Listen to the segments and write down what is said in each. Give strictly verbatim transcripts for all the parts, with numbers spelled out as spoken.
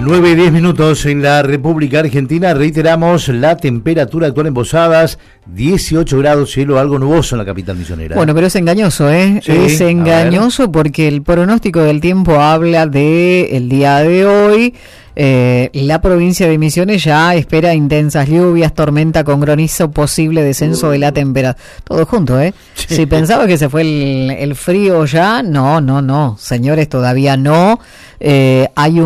nueve y diez minutos en la República Argentina. Reiteramos la temperatura actual en Posadas, dieciocho grados, cielo algo nuboso en la capital misionera. Bueno, pero es engañoso, ¿eh? Sí, es engañoso porque el pronóstico del tiempo habla de el día de hoy. Eh, la provincia de Misiones ya espera intensas lluvias, tormenta con granizo, posible descenso de la temperatura. Todo junto, ¿eh? Sí. Si pensaba que se fue el, el frío ya, no, no, no, señores, todavía no. Eh, hay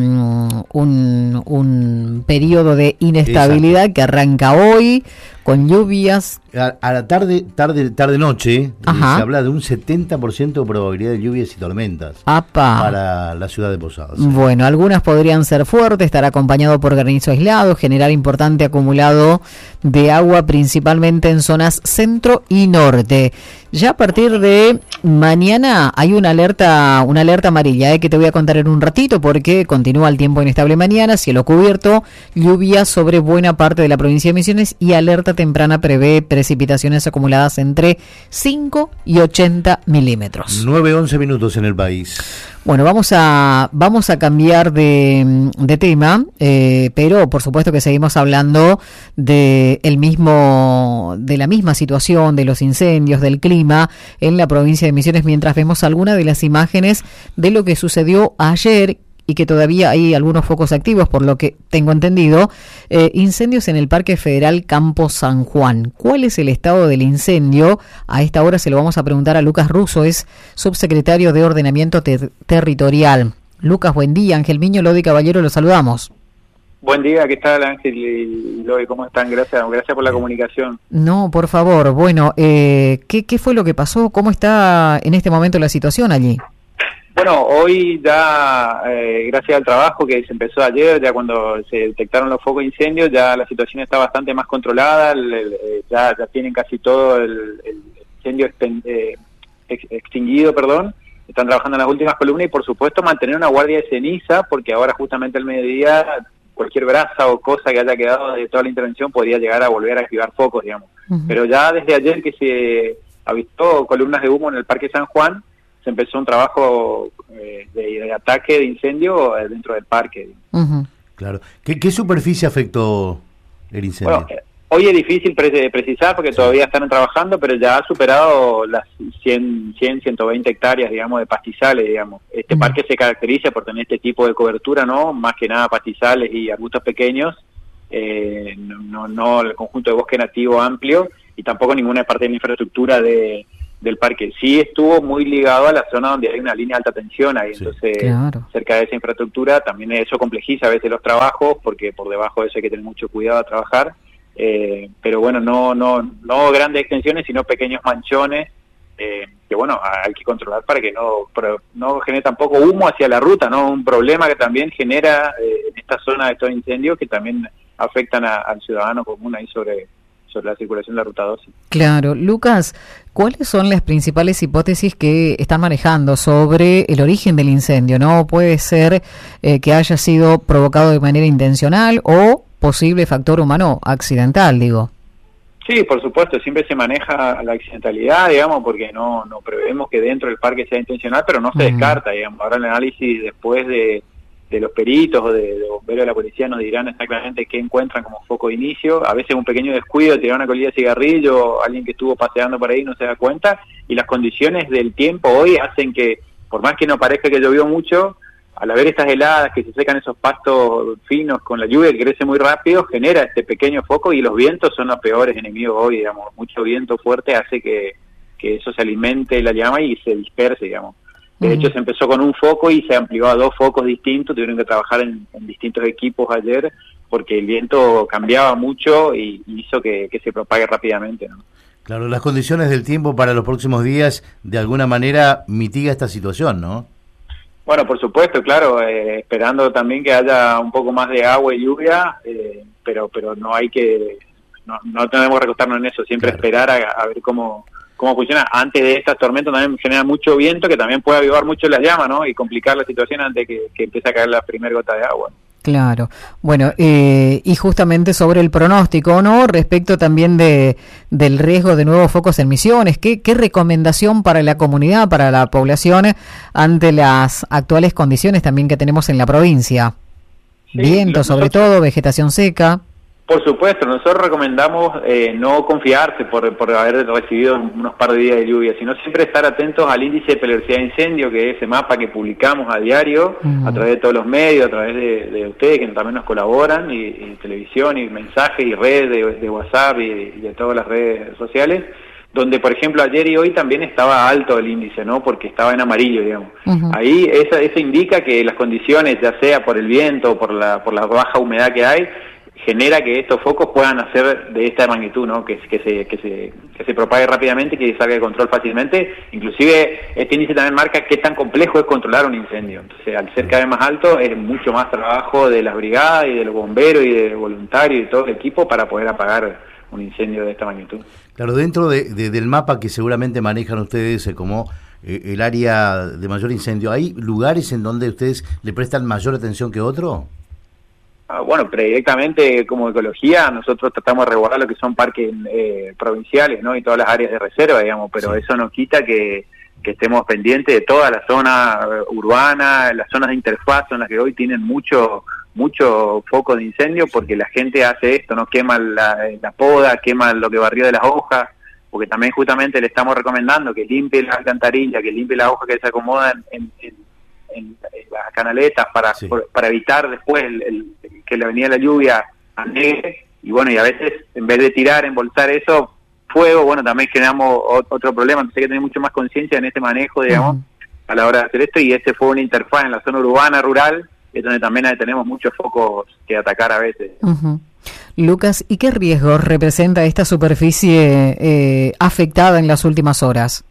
un, un, un periodo de inestabilidad Exacto. que arranca hoy con lluvias. A, a la tarde, tarde, tarde noche, eh, se habla de un setenta por ciento de probabilidad de lluvias y tormentas Apa. para la ciudad de Posadas. ¿sí? Bueno, algunas podrían ser fuertes, estar acompañado por granizo aislado, generar importante acumulado de agua, principalmente en zonas centro y norte. Ya a partir de mañana hay una alerta, una alerta amarilla, eh, que te voy a contar en un ratito, porque continúa el tiempo inestable mañana, cielo cubierto, lluvia sobre buena parte de la provincia de Misiones y alerta temprana prevé precipitaciones acumuladas entre cinco y ochenta milímetros. nueve once minutos en el país. Bueno, vamos a vamos a cambiar de, de tema, eh, pero por supuesto que seguimos hablando de el mismo de la misma situación, de los incendios, del clima en la provincia de Misiones, mientras vemos algunas de las imágenes de lo que sucedió ayer y que todavía hay algunos focos activos, por lo que tengo entendido. Eh, incendios en el Parque Federal Campo San Juan. ¿Cuál es el estado del incendio? A esta hora se lo vamos a preguntar a Lucas Russo, es subsecretario de Ordenamiento Ter- Territorial. Lucas, buen día. Ángel Miño, Lodi Caballero, los saludamos. Buen día, ¿qué tal Ángel y Lodi? ¿Cómo están? Gracias, gracias por la comunicación. No, por favor. Bueno, eh, ¿qué, ¿qué fue lo que pasó? ¿Cómo está en este momento la situación allí? Bueno, hoy ya, eh, gracias al trabajo que se empezó ayer, ya cuando se detectaron los focos de incendio, ya la situación está bastante más controlada, el, el, ya, ya tienen casi todo el, el incendio exten, eh, ex, extinguido, perdón, están trabajando en las últimas columnas y por supuesto mantener una guardia de ceniza, porque ahora justamente al mediodía cualquier brasa o cosa que haya quedado de toda la intervención podría llegar a volver a activar focos, digamos. Uh-huh. Pero ya desde ayer que se avistó columnas de humo en el Parque San Juan, se empezó un trabajo eh, de, de ataque de incendio dentro del parque. Uh-huh. Claro. ¿Qué, ¿Qué superficie afectó el incendio? Bueno, eh, hoy es difícil pre- precisar porque sí. todavía están trabajando, pero ya ha superado las cien, ciento veinte hectáreas, digamos, de pastizales, digamos. Este uh-huh. parque se caracteriza por tener este tipo de cobertura, ¿no? Más que nada pastizales y arbustos pequeños, eh, no, no el conjunto de bosque nativo amplio y tampoco ninguna parte de la infraestructura de del parque. Sí estuvo muy ligado a la zona donde hay una línea de alta tensión ahí, sí, entonces claro. cerca de esa infraestructura también eso complejiza a veces los trabajos, porque por debajo de eso hay que tener mucho cuidado a trabajar, eh, pero bueno, no no no grandes extensiones, sino pequeños manchones, eh, que bueno, hay que controlar para que no no genere tampoco humo hacia la ruta, ¿no? Un problema que también genera eh, en esta zona de estos incendios que también afectan a, al ciudadano común ahí sobre sobre la circulación de la ruta doce. Claro. Lucas, ¿cuáles son las principales hipótesis que están manejando sobre el origen del incendio? ¿No? Puede ser eh, que haya sido provocado de manera intencional o posible factor humano accidental, digo. Sí, por supuesto, siempre se maneja la accidentalidad, digamos, porque no no prevemos que dentro del parque sea intencional, pero no se uh-huh. descarta, digamos. Ahora el análisis después de de los peritos o de, de bomberos de la policía nos dirán exactamente qué encuentran como foco de inicio. A veces un pequeño descuido, tirar una colilla de cigarrillo, alguien que estuvo paseando por ahí no se da cuenta, y las condiciones del tiempo hoy hacen que, por más que no parezca que llovió mucho, al haber estas heladas que se secan esos pastos finos con la lluvia que crece muy rápido, genera este pequeño foco y los vientos son los peores enemigos hoy, digamos. Mucho viento fuerte hace que, que eso se alimente la llama y se disperse, digamos. De hecho, se empezó con un foco y se amplió a dos focos distintos, tuvieron que trabajar en, en distintos equipos ayer, porque el viento cambiaba mucho y hizo que, que se propague rápidamente, ¿no? Claro, las condiciones del tiempo para los próximos días, de alguna manera, mitiga esta situación, ¿no? Bueno, por supuesto, claro, eh, esperando también que haya un poco más de agua y lluvia, eh, pero pero no hay que, no, no tenemos que recostarnos en eso, siempre claro. esperar a, a ver cómo... cómo funciona. Antes de estas tormentas también genera mucho viento que también puede avivar mucho las llamas, ¿no? Y complicar la situación antes de que, que empiece a caer la primera gota de agua. Claro. Bueno, eh, y justamente sobre el pronóstico, ¿no? Respecto también de del riesgo de nuevos focos en Misiones, ¿qué, qué recomendación para la comunidad, para la población, ante las actuales condiciones también que tenemos en la provincia? Sí, viento nosotros, sobre todo, vegetación seca. Por supuesto, nosotros recomendamos eh, no confiarse por, por haber recibido unos par de días de lluvia, sino siempre estar atentos al índice de peligrosidad de incendio, que es ese mapa que publicamos a diario, uh-huh. a través de todos los medios, a través de, de ustedes que también nos colaboran, y, y televisión, y mensajes, y redes de, de WhatsApp, y, y de todas las redes sociales, donde, por ejemplo, ayer y hoy también estaba alto el índice, ¿no? Porque estaba en amarillo, digamos. Uh-huh. Ahí eso, eso indica que las condiciones, ya sea por el viento o por la, por la baja humedad que hay, genera que estos focos puedan hacer de esta magnitud, ¿no? Que, que se que se que se propague rápidamente y que salga de control fácilmente. Inclusive este índice también marca qué tan complejo es controlar un incendio. Entonces, al ser cada vez más alto, es mucho más trabajo de las brigadas y de los bomberos y de voluntarios y todo el equipo para poder apagar un incendio de esta magnitud. Claro, dentro de, de, del mapa que seguramente manejan ustedes eh, como eh, el área de mayor incendio, ¿hay lugares en donde ustedes le prestan mayor atención que otro? Bueno, predirectamente como ecología nosotros tratamos de resguardar lo que son parques eh, provinciales, ¿no? Y todas las áreas de reserva, digamos, pero sí. Eso no quita que, que estemos pendientes de toda la zona urbana, las zonas de interfaz son las que hoy tienen mucho mucho foco de incendio, porque la gente hace esto, ¿no? Quema la, la poda, quema lo que barrió de las hojas, porque también justamente le estamos recomendando que limpie la alcantarilla, que limpie la hoja que se acomoda en, en, en, en las canaletas para, sí. por, para evitar después el, el que le venía la lluvia anegue, y bueno, y a veces en vez de tirar, embolsar eso, fuego, bueno, también generamos otro problema, entonces hay que tener mucho más conciencia en este manejo, digamos, uh-huh. a la hora de hacer esto, y este fue una interfaz en la zona urbana, rural, es donde también tenemos muchos focos que atacar a veces. Uh-huh. Lucas, ¿y qué riesgos representa esta superficie eh, afectada en las últimas horas?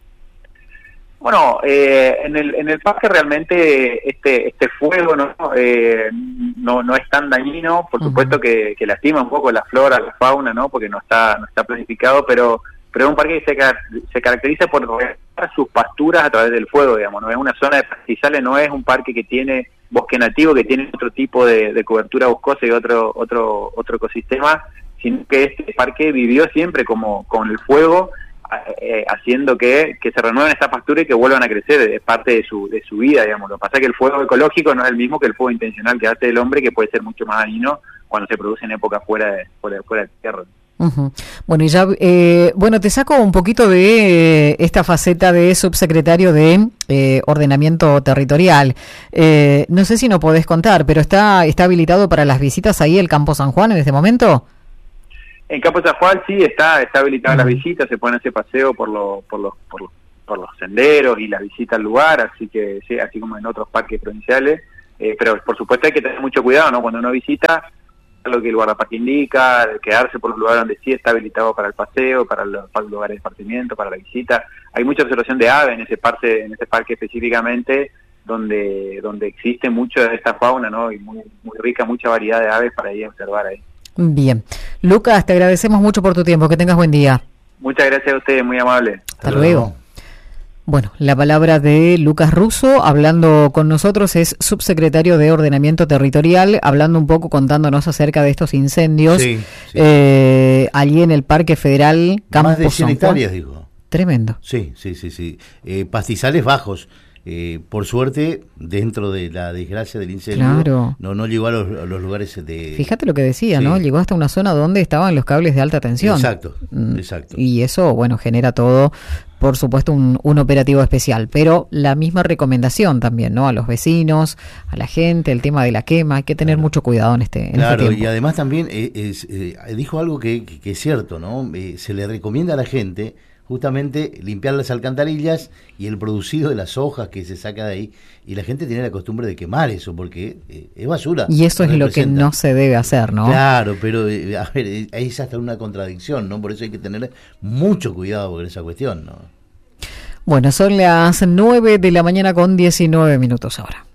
Bueno, eh, en el en el parque realmente este este fuego no eh, no no es tan dañino, por supuesto uh-huh. que, que lastima un poco la flora, la fauna, no, porque no está no está planificado, pero pero es un parque que se, se caracteriza por regar sus pasturas a través del fuego, digamos, no es una zona de pastizales, no es un parque que tiene bosque nativo, que tiene otro tipo de, de cobertura boscosa y otro otro otro ecosistema, sino que este parque vivió siempre como con el fuego. Eh, haciendo que, que se renueven estas pasturas y que vuelvan a crecer, es parte de su de su vida, digamos. Lo que pasa es que el fuego ecológico no es el mismo que el fuego intencional que hace el hombre, que puede ser mucho más dañino cuando se produce en épocas fuera de, fuera, fuera de tierra. Uh-huh. Bueno, y ya, eh, bueno, te saco un poquito de eh, esta faceta de subsecretario de eh, Ordenamiento Territorial. Eh, no sé si no podés contar, pero está está habilitado para las visitas ahí el Campo San Juan en este momento. En Campo San Juan sí está está habilitada uh-huh. las visitas, se pueden hacer paseo por los por los por los, por los senderos y la visita al lugar, así que sí, así como en otros parques provinciales, eh, pero por supuesto hay que tener mucho cuidado, ¿no? Cuando uno visita, lo que el guardaparque indica, quedarse por los lugares donde sí está habilitado para el paseo, para los, para los lugares de esparcimiento, para la visita. Hay mucha observación de aves en ese parque, en ese parque específicamente, donde donde existe mucho de esta fauna, ¿no? Y muy muy rica, mucha variedad de aves para ir a observar ahí. Bien. Lucas, te agradecemos mucho por tu tiempo. Que tengas buen día. Muchas gracias a ustedes, muy amable. Hasta, Hasta luego. luego. Bueno, la palabra de Lucas Russo, hablando con nosotros, es subsecretario de Ordenamiento Territorial, hablando un poco, contándonos acerca de estos incendios. Sí, sí. Eh, allí en el Parque Federal Campo Más de cien San Juan. hectáreas, dijo. Tremendo. Sí, sí, sí, sí. Eh, pastizales bajos. Eh, por suerte, dentro de la desgracia del incendio, claro. no no llegó a los, a los lugares de... Fíjate lo que decía, sí. ¿no? Llegó hasta una zona donde estaban los cables de alta tensión. Exacto, mm, exacto. Y eso, bueno, genera todo, por supuesto, un, un operativo especial. Pero la misma recomendación también, ¿no? A los vecinos, a la gente, el tema de la quema, hay que tener claro. mucho cuidado en este, en claro, este tiempo. Y además también es, es, eh, dijo algo que, que, que es cierto, ¿no? Eh, se le recomienda a la gente justamente limpiar las alcantarillas y el producido de las hojas que se saca de ahí, y la gente tiene la costumbre de quemar eso porque eh, es basura. Y eso es lo que no se debe hacer, ¿no? Claro, pero eh, a ver, eh, ahí es hasta una contradicción, ¿no? Por eso hay que tener mucho cuidado con esa cuestión, ¿no? Bueno, son las nueve de la mañana con diecinueve minutos ahora.